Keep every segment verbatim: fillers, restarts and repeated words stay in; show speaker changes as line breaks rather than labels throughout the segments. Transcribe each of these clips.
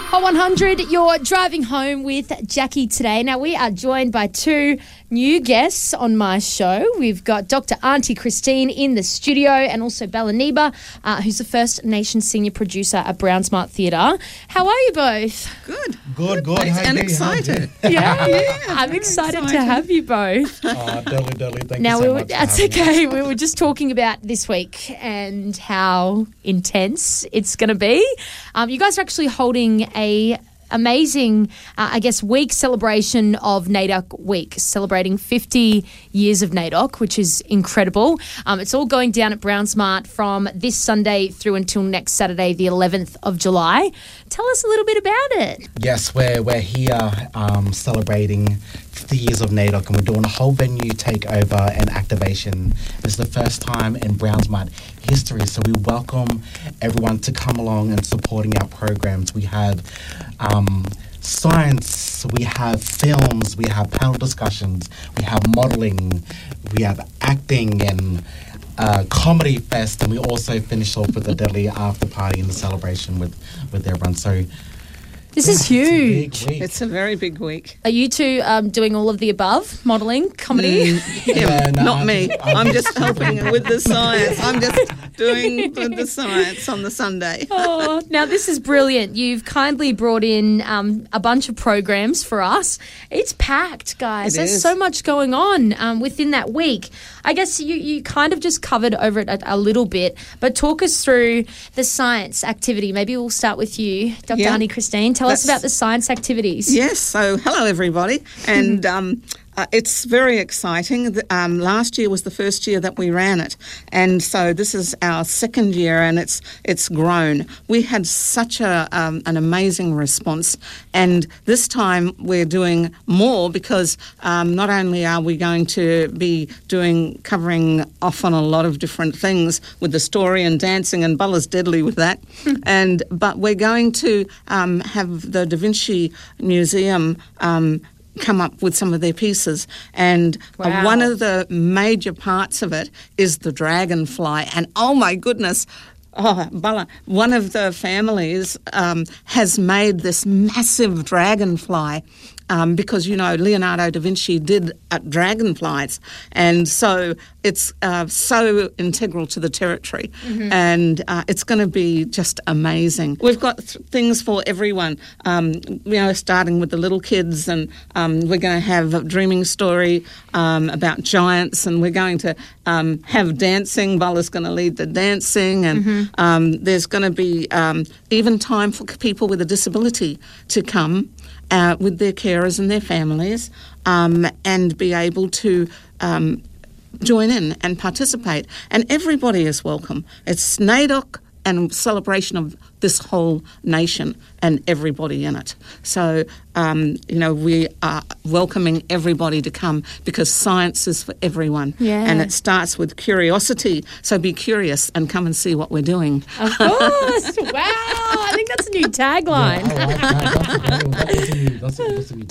Hot one hundred, you're driving home with Jackie today. Now, we are joined by two new guests on my show. We've got Doctor Auntie Christine in the studio and also Bella Neba, uh, who's the First Nation senior producer at Brown Smart Theatre. How are you both?
Good.
Good, good.
And excited.
Yeah,
yeah
I'm excited,
excited
to have you both.
Oh, Dolly, Dolly, thank
Now,
you so
we were,
much.
that's okay. We were just talking about this week and how intense it's going to be. Um, you guys are actually holding a amazing, uh, I guess, week celebration of NAIDOC Week, celebrating fifty years of NAIDOC, which is incredible. Um, it's all going down at Brown Smart from this Sunday through until next Saturday, the eleventh of July. Tell us a little bit about it.
Yes, we're, we're here um, celebrating fifty years of NAIDOC, and we're doing a whole venue takeover and activation. It's the first time in Brown Smart history, so we welcome everyone to come along and supporting our programs. We have um, science, we have films, we have panel discussions, we have modelling, we have acting and uh, comedy fest, and we also finish off with a deadly after party and the celebration with, with everyone. So
This
yeah,
is huge.
It's a big week.
It's a very big week.
Are you two um, doing all of the above? Modelling, comedy?
Mm, yeah,
Yeah, no,
not
I'm
me.
just- I'm
I'm
just-
just helping with the science. I'm just doing with the science on the Sunday.
Oh, now this is brilliant. You've kindly brought in um, a bunch of programs for us. It's packed, guys.
It
There's
is.
so much going on um, within that week. I guess you, you kind of just covered over it a, a little bit, but talk us through the science activity. Maybe we'll start with you, Doctor
Yeah.
Auntie Christine. Tell us
That's-
about the science activities.
Yes, so hello everybody, and um, uh, it's very exciting. The- Um, last year was the first year that we ran it, and so this is our second year, and it's it's grown. We had such a um, an amazing response, and this time we're doing more because um, not only are we going to be doing covering off on a lot of different things with the story and dancing, and Bella's deadly with that, and but we're going to um, have the Da Vinci Museum um, come up with some of their pieces, and uh,
Wow.
one of the major parts of it is the dragonfly, and oh my goodness, oh Bella, one of the families um, has made this massive dragonfly. Um, because, you know, Leonardo da Vinci did uh, dragonflies, and so it's uh, so integral to the territory,
Mm-hmm.
and uh, it's going to be just amazing. We've got th- things for everyone, um, you know, starting with the little kids, and um, we're going to have a dreaming story um, about giants, and we're going to um, have dancing. Bella's going to lead the dancing, and
Mm-hmm.
um, there's going to be um, even time for people with a disability to come Uh, with their carers and their families, um, and be able to um, join in and participate. And everybody is welcome. It's NAIDOC and celebration of this whole nation and everybody in it. So, um, you know, we are welcoming everybody to come because science is for everyone.
Yeah.
And it starts with curiosity. So be curious and come and see what we're doing.
Of course. Wow. I think that's a new tagline.
Yeah, I like that. That's, that's, a new, that's, a, that's a new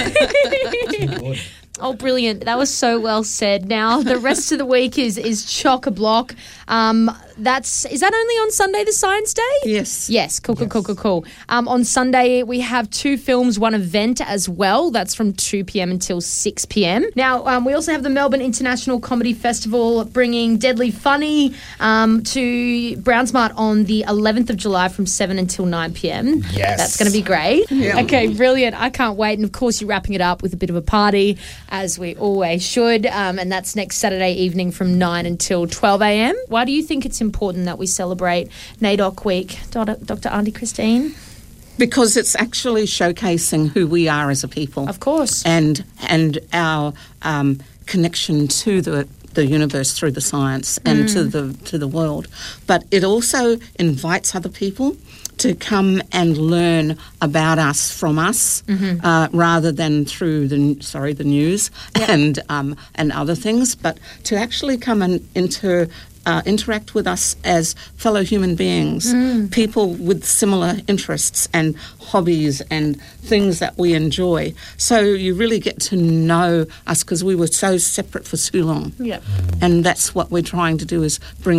tagline.
Oh, brilliant. That was so well said. Now, the rest of the week is is chock-a-block. Um, that's, is that only on Sunday, the Science Day?
Yes.
Yes, cool, cool, cool, cool, cool. Um, on Sunday, we have two films, one event as well. That's from two p.m. until six p.m. Now, um, we also have the Melbourne International Comedy Festival bringing Deadly Funny um, to Brown Smart on the eleventh of July from seven until nine p.m.
Yes.
That's going to be great.
Yeah.
Okay, brilliant. I can't wait. And, of course, you're wrapping it up with a bit of a party, as we always should. Um, and that's next Saturday evening from nine until twelve a.m. Why do you think it's important that we celebrate NAIDOC Week, Doctor Auntie Christine?
Because it's actually showcasing who we are as a people.
Of course.
And and our um, connection to the the universe through the science and
Mm.
to the to the world. But it also invites other people to come and learn about us from us,
Mm-hmm.
uh, rather than through the sorry the news and um, and other things, but to actually come and inter. Uh, interact with us as fellow human beings,
Mm.
people with similar interests and hobbies and things that we enjoy. So you really get to know us because we were so separate for so long.
Yep.
And that's what we're trying to do is bring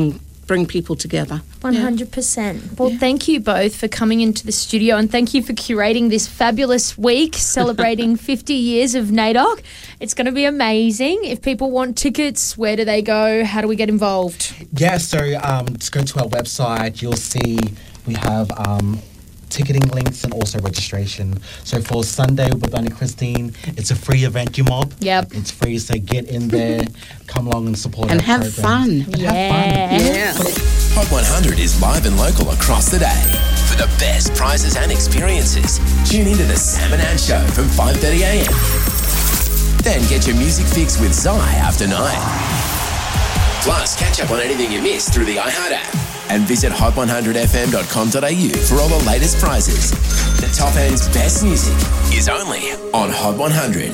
bring people together.
one hundred percent. Well, thank you both for coming into the studio, and thank you for curating this fabulous week celebrating fifty years of NAIDOC. It's going to be amazing. If people want tickets, where do they go? How do we get involved?
Yeah, so um, just go to our website. You'll see we have um, ticketing links and also registration. So for Sunday with Annie Christine, it's a free event, you mob.
Yep.
It's free, so get in there, come along and support
And
our
have
program.
fun.
And
Yeah.
have fun.
Yeah.
Hot one hundred is live and local across the day. For the best prizes and experiences, tune into the Sam and Ann Show from five thirty a m. Then get your music fix with Zai after nine. Plus, catch up on anything you missed through the iHeart app. And visit hot one hundred f m dot com dot a u for all the latest prizes. The top end's best music is only on Hot one hundred.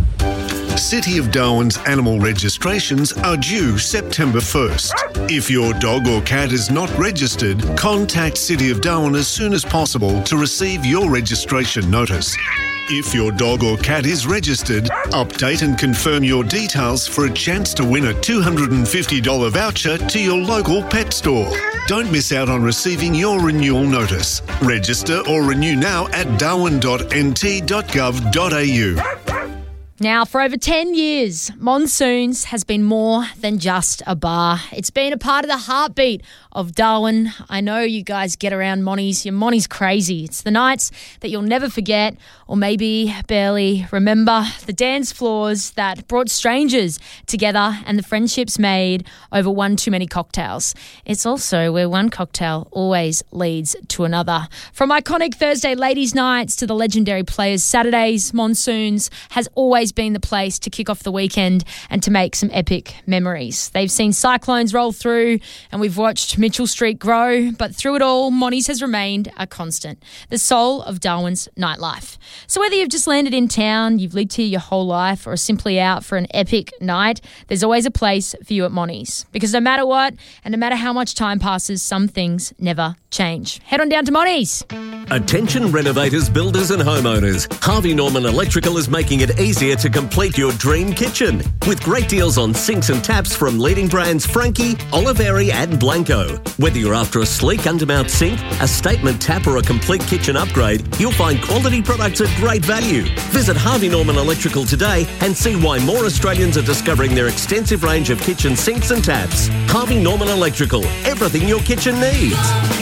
City of Darwin's animal registrations are due September first. If your dog or cat is not registered, contact City of Darwin as soon as possible to receive your registration notice. If your dog or cat is registered, update and confirm your details for a chance to win a two hundred fifty dollars voucher to your local pet store. Don't miss out on receiving your renewal notice. Register or renew now at darwin dot n t dot gov dot a u.
Now, for over ten years, Monsoons has been more than just a bar. It's been a part of the heartbeat of Darwin. I know you guys get around Monty's. Your Monty's crazy. It's the nights that you'll never forget, or maybe barely remember, the dance floors that brought strangers together and the friendships made over one too many cocktails. It's also where one cocktail always leads to another. From iconic Thursday ladies' nights to the legendary Players Saturdays, Monsoons has always been the place to kick off the weekend and to make some epic memories. They've seen cyclones roll through and we've watched Mitchell Street grow, but through it all, Monty's has remained a constant, the soul of Darwin's nightlife. So whether you've just landed in town, you've lived here your whole life, or are simply out for an epic night, there's always a place for you at Monty's. Because no matter what, and no matter how much time passes, some things never change. Head on down to Monty's.
Attention renovators, builders and homeowners. Harvey Norman Electrical is making it easier to complete your dream kitchen. With great deals on sinks and taps from leading brands Frankie, Oliveri and Blanco. Whether you're after a sleek undermount sink, a statement tap or a complete kitchen upgrade, you'll find quality products at great value. Visit Harvey Norman Electrical today and see why more Australians are discovering their extensive range of kitchen sinks and taps. Harvey Norman Electrical, everything your kitchen needs.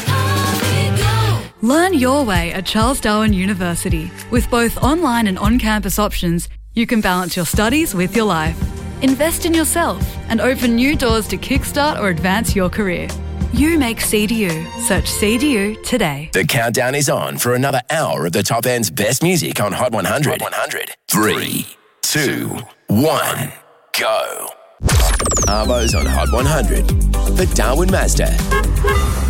Learn your way at Charles Darwin University. With both online and on-campus options, you can balance your studies with your life. Invest in yourself and open new doors to kickstart or advance your career. You make C D U. Search C D U today.
The countdown is on for another hour of the top end's best music on Hot one hundred. Hot one hundred. Three, two, one, go. Arvo's on Hot one hundred for Darwin Mazda.